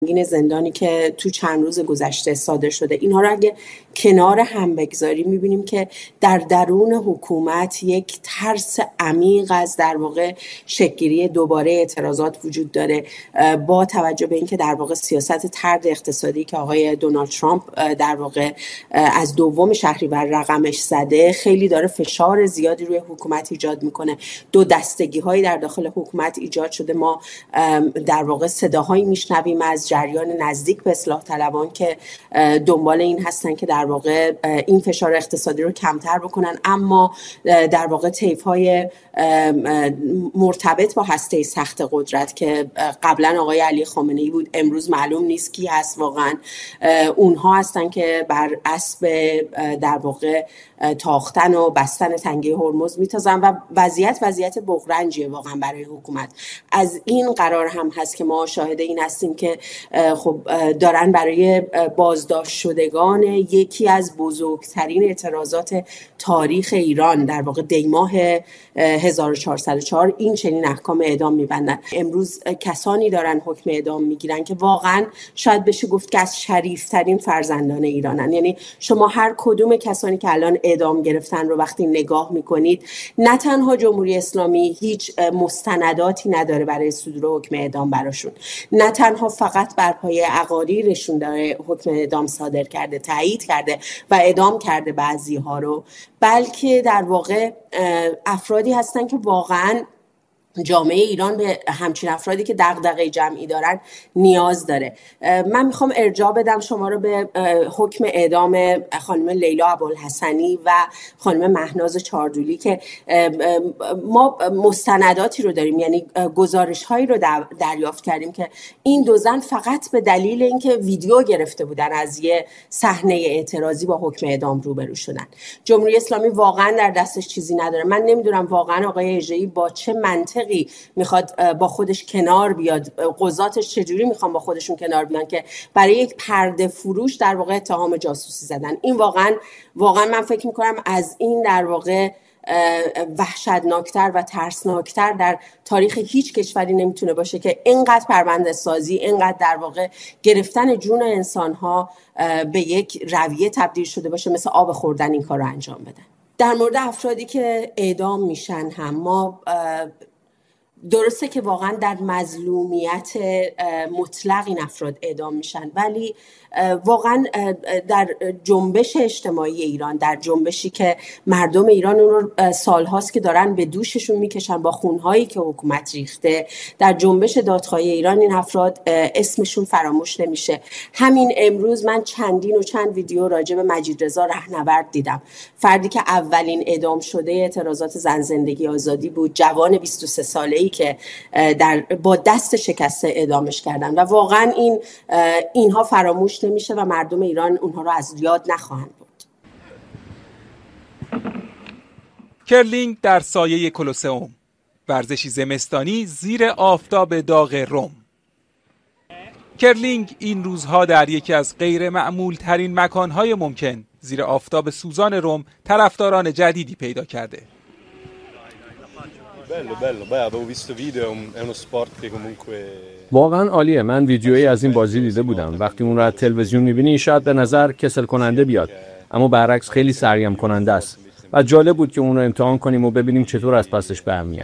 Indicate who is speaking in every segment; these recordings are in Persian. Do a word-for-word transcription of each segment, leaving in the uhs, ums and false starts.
Speaker 1: این زندانی که تو چند روز گذشته صادر شده، اینها رو اگه کنار هم بگذاریم میبینیم که در درون حکومت یک ترس عمیق از در واقع شکل‌گیری دوباره اعتراضات وجود داره، با توجه به اینکه در واقع سیاست طرد اقتصادی که آقای دونالد ترامپ در واقع از دوم شهریور رقمش زده خیلی داره فشار زیادی روی حکومت ایجاد میکنه. دو دستگی هایی در داخل حکومت ایجاد شده. ما در واقع صداهایی میشنویم از جریان نزدیک به اصلاح طلبان که دنبال این هستن که در واقع این فشار اقتصادی رو کمتر بکنن، اما در واقع طیف‌های مرتبط با هسته سخت قدرت که قبلا آقای علی خامنه‌ای بود، امروز معلوم نیست کی هست واقعا، اونها هستن که بر اسب در واقع تاختن و بستن تنگه هرمز میتازن و وضعیت وضعیت بغرنجیه واقعا برای حکومت. از این قرار هم هست که ما شاهد این هستیم که خب دارن برای بازداشت شدگان یکی از بزرگترین اعتراضات تاریخ ایران در واقع دیماه هزار و چهارصد و چهار این چنین احکام اعدام میبندن. امروز کسانی دارن حکم اعدام میگیرن که واقعا شاید بشه گفت که از شریفترین فرزندان ایرانن. یعنی شما هر کدوم کسانی که الان اعدام گرفتن رو وقتی نگاه میکنید، نه تنها جمهوری اسلامی هیچ مستنداتی نداره برای صدور حکم اعدام براشون، نه تنها فقط بر پایه اقاریرشون داره حکم اعدام صادر کرده، تایید کرده و اعدام کرده بعضی ها رو، بلکه در واقع افرادی هستن که واقعا جامعه ایران به همچین افرادی که دغدغه جمعی دارن نیاز داره. من میخوام ارجاع بدم شما رو به حکم اعدام خانم لیلا ابوالحسنی و خانم مهناز چاردولی که ما مستنداتی رو داریم، یعنی گزارش هایی رو دریافت کردیم که این دو زن فقط به دلیل اینکه ویدیو گرفته بودن از یه صحنه اعتراضی با حکم اعدام روبرو شدن. جمهوری اسلامی واقعا در دستش چیزی نداره. من نمیدونم واقعا آقای اژه‌ای با چه منطق میخواد با خودش کنار بیاد، قضاتش چجوری میخوان با خودشون کنار بیان که برای یک پرده فروش در واقع اتهام جاسوسی زدن. این واقعا واقعا من فکر میکنم از این در واقع وحشتناکتر و ترسناکتر در تاریخ هیچ کشوری نمیتونه باشه که اینقدر پرونده سازی، اینقدر در واقع گرفتن جون انسانها به یک رویه تبدیل شده باشه، مثل آب خوردن این کار رو انجام بدن. در مورد افرادی که اعدام میشن هم ما درسته که واقعا در مظلومیت مطلق این افراد اعدام میشن، ولی واقعا در جنبش اجتماعی ایران، در جنبشی که مردم ایران اون رو سالهاست که دارن به دوششون میکشن با خونهایی که حکومت ریخته، در جنبش دادخواهی ایران این افراد اسمشون فراموش نمیشه. همین امروز من چندین و چند ویدیو راجع به مجید رضا رهنورد دیدم، فردی که اولین اعدام شده اعتراضات زن زندگی آزادی بود، جوان بیست و سه ساله‌ای که در با دست شکسته اعدامش کردن و واقعا این اینها فراموش نمیشه و مردم ایران اونها رو از یاد نخواهند برد.
Speaker 2: کرلینگ در سایه کلوسئوم، ورزشی زمستانی زیر آفتاب داغ رم. کرلینگ این روزها در یکی از غیر معمول ترین مکانهای ممکن زیر آفتاب سوزان رم طرفداران جدیدی پیدا کرده.
Speaker 3: واقعا عالیه. من ویدیویی از این بازی دیده بودم. وقتی اون رو از تلویزیون می‌بینی شاید به نظر کسل کننده بیاد، اما برعکس خیلی سرگرم کننده است و جالب بود که اون رو امتحان کنیم و ببینیم چطور از پسش برمیایم.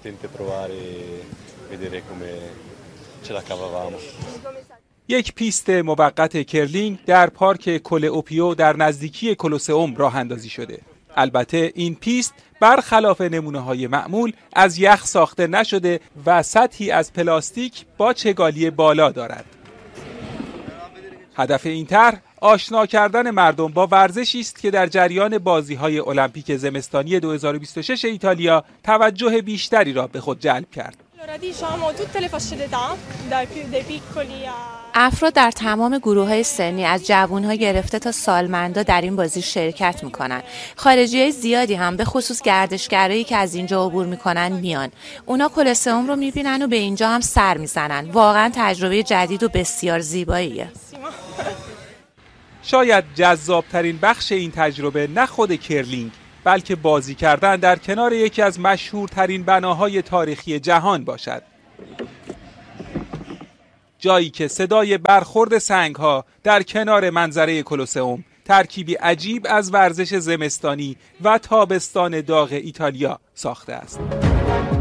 Speaker 2: یک پیست موقت کرلینگ در پارک کل اوپیو در نزدیکی کلوسئوم راه اندازی شده. البته این پیست برخلاف نمونه‌های معمول از یخ ساخته نشده و سطحی از پلاستیک با چگالی بالا دارد. هدف این طرح آشنا کردن مردم با ورزشی است که در جریان بازی‌های المپیک زمستانی دو هزار و بیست و شش ایتالیا توجه بیشتری را به خود جلب کرد.
Speaker 4: افراد در تمام گروه‌های سنی از جوان‌ها گرفته تا سالمندا در این بازی شرکت می‌کنن. خارجی‌های زیادی هم به خصوص گردشگرایی که از اینجا عبور می‌کنن میان. اونا کلوسئوم رو می‌بینن و به اینجا هم سر می‌زنن. واقعاً تجربه جدید و بسیار زیباییه.
Speaker 2: شاید جذاب‌ترین بخش این تجربه نه خود کرلینگ، بلکه بازی کردن در کنار یکی از مشهورترین بناهای تاریخی جهان باشد. جایی که صدای برخورد سنگ‌ها در کنار منظره کلوسئوم ترکیبی عجیب از ورزش زمستانی و تابستان داغ ایتالیا ساخته است.